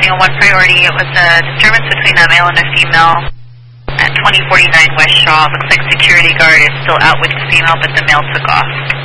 responding on one priority. It was a disturbance between a male and a female at 2049 West Shaw. Looks like security guard is still out with the female, but the male took off.